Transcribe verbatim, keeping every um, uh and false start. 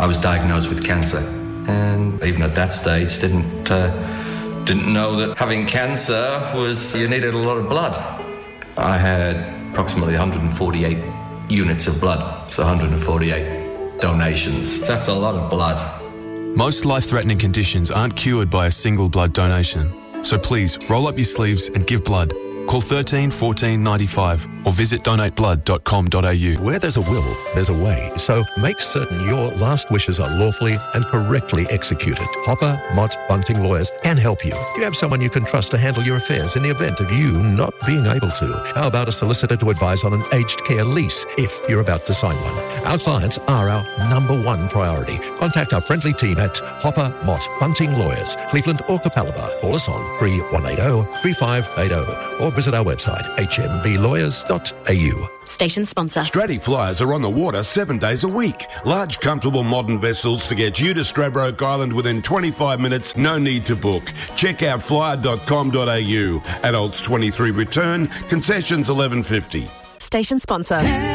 I was diagnosed with cancer, and even at that stage didn't uh, didn't know that having cancer was you needed a lot of blood. I had approximately one hundred forty-eight units of blood, so one hundred forty-eight donations. That's a lot of blood. Most life-threatening conditions aren't cured by a single blood donation. So please, roll up your sleeves and give blood. Call thirteen fourteen ninety-five or visit donate blood dot com dot a u. Where there's a will, there's a way. So make certain your last wishes are lawfully and correctly executed. Hopper, Mott, Bunting Lawyers can help you. Do you have someone you can trust to handle your affairs in the event of you not being able to? How about a solicitor to advise on an aged care lease if you're about to sign one? Our clients are our number one priority. Contact our friendly team at Hopper, Mott, Bunting Lawyers, Cleveland or Capalaba. Call us on three one eight zero, three five eight zero or visit our website, h m b lawyers dot a u. Station sponsor. Stratty Flyers are on the water seven days a week. Large, comfortable, modern vessels to get you to Stradbroke Island within twenty-five minutes. No need to book. Check out flyer dot com dot a u. Adults twenty-three return. Concessions eleven fifty. Station sponsor.